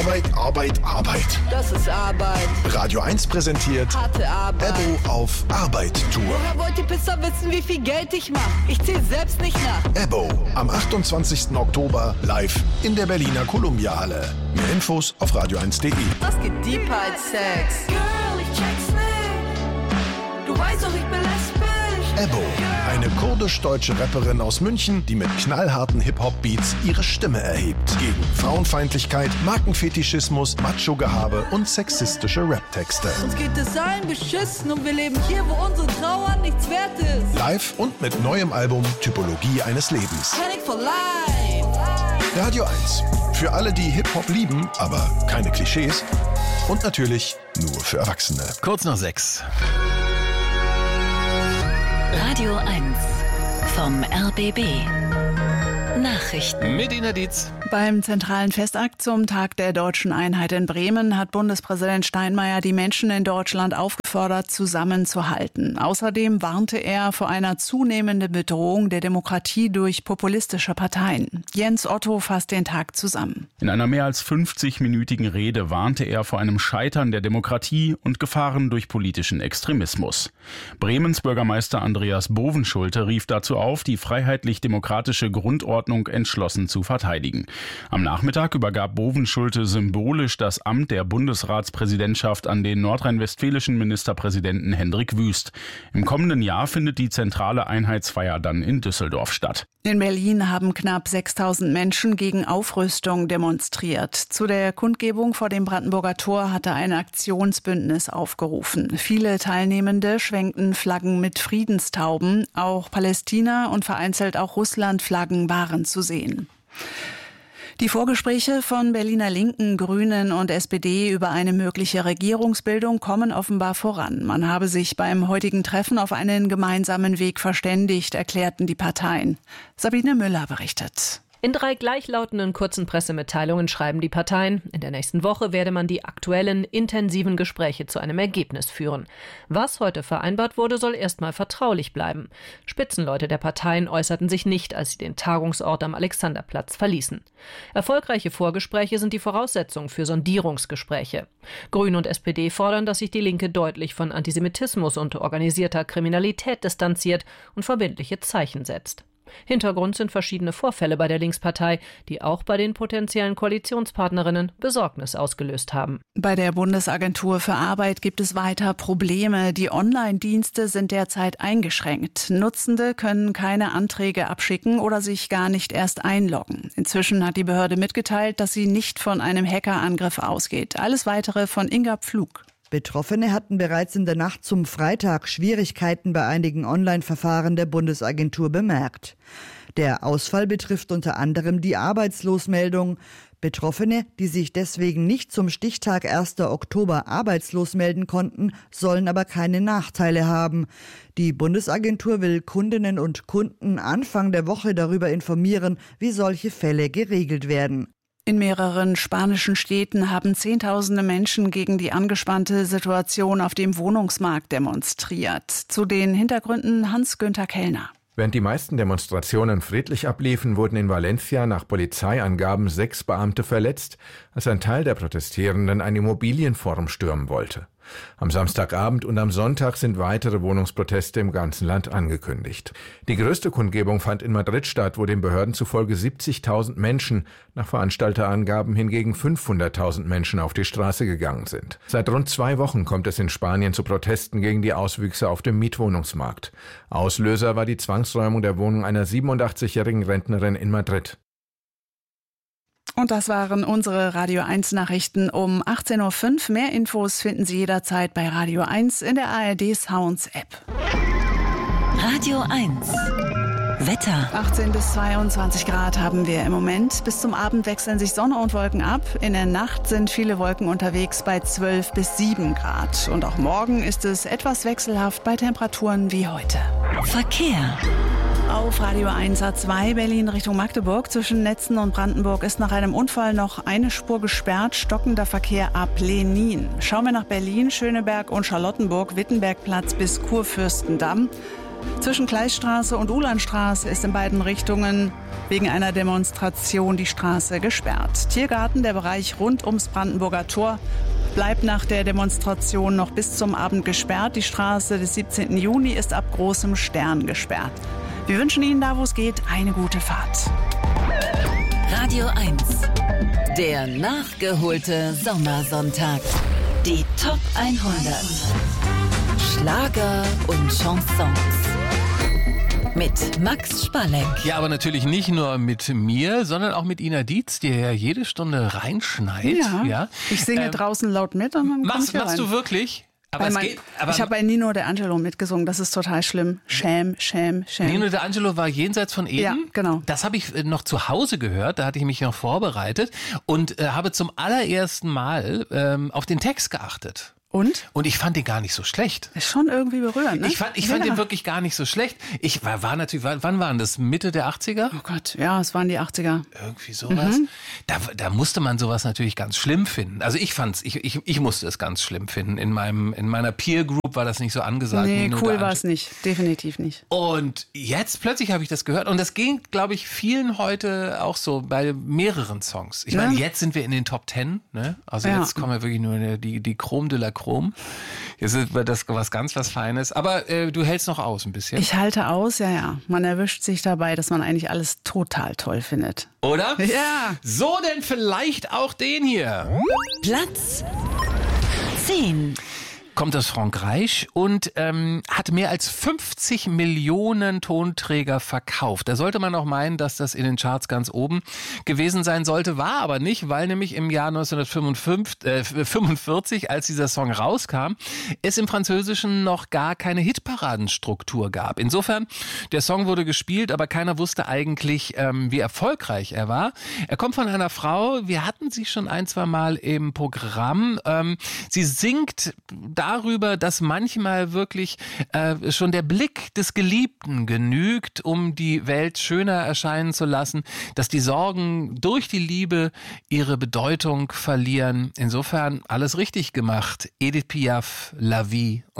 Arbeit, Arbeit, Arbeit. Das ist Arbeit. Radio 1 präsentiert Harte Arbeit. Ebbo auf Arbeit-Tour. Woher wollt ihr besser wissen, wie viel Geld ich mache? Ich zähle selbst nicht nach. Ebbo am 28. Oktober live in der Berliner Columbia-Halle. Mehr Infos auf radio1.de. Das geht deeper als Sex. Girl, ich check's nicht. Du weißt doch, ich bin lesbisch. Ebbo, eine kurdisch-deutsche Rapperin aus München, die mit knallharten Hip-Hop-Beats ihre Stimme erhebt. Gegen Frauenfeindlichkeit, Markenfetischismus, Macho-Gehabe und sexistische Rap-Texte. Uns geht es allen beschissen und wir leben hier, wo unsere Trauer nichts wert ist. Live und mit neuem Album Typologie eines Lebens. Panic for life. Radio 1. Für alle, die Hip-Hop lieben, aber keine Klischees. Und natürlich nur für Erwachsene. Kurz nach 6. Radio 1 vom RBB. Nachrichten. Mit Ina Dietz. Beim zentralen Festakt zum Tag der Deutschen Einheit in Bremen hat Bundespräsident Steinmeier die Menschen in Deutschland aufgefordert, zusammenzuhalten. Außerdem warnte er vor einer zunehmenden Bedrohung der Demokratie durch populistische Parteien. Jens Otto fasst den Tag zusammen. In einer mehr als 50-minütigen Rede warnte er vor einem Scheitern der Demokratie und Gefahren durch politischen Extremismus. Bremens Bürgermeister Andreas Bovenschulte rief dazu auf, die freiheitlich-demokratische Grundordnung entschlossen zu verteidigen. Am Nachmittag übergab Bovenschulte symbolisch das Amt der Bundesratspräsidentschaft an den nordrhein-westfälischen Ministerpräsidenten Hendrik Wüst. Im kommenden Jahr findet die zentrale Einheitsfeier dann in Düsseldorf statt. In Berlin haben knapp 6.000 Menschen gegen Aufrüstung demonstriert. Zu der Kundgebung vor dem Brandenburger Tor hatte ein Aktionsbündnis aufgerufen. Viele Teilnehmende schwenkten Flaggen mit Friedenstauben. Auch Palästina und vereinzelt auch Russland-Flaggen waren zu sehen. Die Vorgespräche von Berliner Linken, Grünen und SPD über eine mögliche Regierungsbildung kommen offenbar voran. Man habe sich beim heutigen Treffen auf einen gemeinsamen Weg verständigt, erklärten die Parteien. Sabine Müller berichtet. In 3 gleichlautenden kurzen Pressemitteilungen schreiben die Parteien, in der nächsten Woche werde man die aktuellen, intensiven Gespräche zu einem Ergebnis führen. Was heute vereinbart wurde, soll erstmal vertraulich bleiben. Spitzenleute der Parteien äußerten sich nicht, als sie den Tagungsort am Alexanderplatz verließen. Erfolgreiche Vorgespräche sind die Voraussetzung für Sondierungsgespräche. Grüne und SPD fordern, dass sich die Linke deutlich von Antisemitismus und organisierter Kriminalität distanziert und verbindliche Zeichen setzt. Hintergrund sind verschiedene Vorfälle bei der Linkspartei, die auch bei den potenziellen Koalitionspartnerinnen Besorgnis ausgelöst haben. Bei der Bundesagentur für Arbeit gibt es weiter Probleme. Die Online-Dienste sind derzeit eingeschränkt. Nutzende können keine Anträge abschicken oder sich gar nicht erst einloggen. Inzwischen hat die Behörde mitgeteilt, dass sie nicht von einem Hackerangriff ausgeht. Alles Weitere von Inga Pflug. Betroffene hatten bereits in der Nacht zum Freitag Schwierigkeiten bei einigen Online-Verfahren der Bundesagentur bemerkt. Der Ausfall betrifft unter anderem die Arbeitslosmeldung. Betroffene, die sich deswegen nicht zum Stichtag 1. Oktober arbeitslos melden konnten, sollen aber keine Nachteile haben. Die Bundesagentur will Kundinnen und Kunden Anfang der Woche darüber informieren, wie solche Fälle geregelt werden. In mehreren spanischen Städten haben Zehntausende Menschen gegen die angespannte Situation auf dem Wohnungsmarkt demonstriert. Zu den Hintergründen Hans-Günther Kellner. Während die meisten Demonstrationen friedlich abliefen, wurden in Valencia nach Polizeiangaben 6 Beamte verletzt, als ein Teil der Protestierenden ein Immobilienforum stürmen wollte. Am Samstagabend und am Sonntag sind weitere Wohnungsproteste im ganzen Land angekündigt. Die größte Kundgebung fand in Madrid statt, wo den Behörden zufolge 70.000 Menschen, nach Veranstalterangaben hingegen 500.000 Menschen auf die Straße gegangen sind. Seit rund 2 Wochen kommt es in Spanien zu Protesten gegen die Auswüchse auf dem Mietwohnungsmarkt. Auslöser war die Zwangsräumung der Wohnung einer 87-jährigen Rentnerin in Madrid. Und das waren unsere Radio 1 Nachrichten um 18.05 Uhr. Mehr Infos finden Sie jederzeit bei Radio 1 in der ARD Sounds App. Radio 1. Wetter. 18 bis 22 Grad haben wir im Moment. Bis zum Abend wechseln sich Sonne und Wolken ab. In der Nacht sind viele Wolken unterwegs bei 12 bis 7 Grad. Und auch morgen ist es etwas wechselhaft bei Temperaturen wie heute. Verkehr. Auf Radio 1 A2 Berlin Richtung Magdeburg zwischen Netzen und Brandenburg ist nach einem Unfall noch eine Spur gesperrt. Stockender Verkehr ab Lenin. Schauen wir nach Berlin, Schöneberg und Charlottenburg, Wittenbergplatz bis Kurfürstendamm. Zwischen Gleisstraße und Ulanstraße ist in beiden Richtungen wegen einer Demonstration die Straße gesperrt. Tiergarten, der Bereich rund ums Brandenburger Tor, bleibt nach der Demonstration noch bis zum Abend gesperrt. Die Straße des 17. Juni ist ab Großem Stern gesperrt. Wir wünschen Ihnen da, wo es geht, eine gute Fahrt. Radio 1, der nachgeholte Sommersonntag. Die Top 100. Schlager und Chansons. Mit Max Spalleck. Ja, aber natürlich nicht nur mit mir, sondern auch mit Ina Dietz, die ja jede Stunde reinschneit. Ja. Ich singe draußen laut mit und dann machst du wirklich? Aber ich habe bei Nino De Angelo mitgesungen, das ist total schlimm. Shame. Nino De Angelo war jenseits von Eden? Ja, genau. Das habe ich noch zu Hause gehört, da hatte ich mich noch vorbereitet und habe zum allerersten Mal auf den Text geachtet. Und ich fand den gar nicht so schlecht. Ist schon irgendwie berührend, ne? Ich fand den wirklich gar nicht so schlecht. Ich war natürlich, wann waren das? Mitte der 80er? Oh Gott, ja, es waren die 80er. Irgendwie sowas. Da musste man sowas natürlich ganz schlimm finden. Also ich musste es ganz schlimm finden. In meiner Peer Group war das nicht so angesagt. Nee, cool war es nicht. Definitiv nicht. Und jetzt plötzlich habe ich das gehört. Und das ging, glaube ich, vielen heute auch so bei mehreren Songs. Ich meine, jetzt sind wir in den Top 10, ne? Also jetzt kommen wir wirklich nur die Chrome de la Chrome. Jetzt ist das was Feines. Aber du hältst noch aus ein bisschen. Ich halte aus, ja. Man erwischt sich dabei, dass man eigentlich alles total toll findet. Oder? Ja. So denn vielleicht auch den hier. Platz 10. Kommt aus Frankreich und hat mehr als 50 Millionen Tonträger verkauft. Da sollte man auch meinen, dass das in den Charts ganz oben gewesen sein sollte, war aber nicht, weil nämlich im Jahr 1945, als dieser Song rauskam, es im Französischen noch gar keine Hitparadenstruktur gab. Insofern, der Song wurde gespielt, aber keiner wusste eigentlich, wie erfolgreich er war. Er kommt von einer Frau, wir hatten sie schon ein, zwei Mal im Programm. Sie singt darüber, dass manchmal wirklich schon der Blick des Geliebten genügt, um die Welt schöner erscheinen zu lassen, dass die Sorgen durch die Liebe ihre Bedeutung verlieren. Insofern alles richtig gemacht. Edith Piaf, La Vie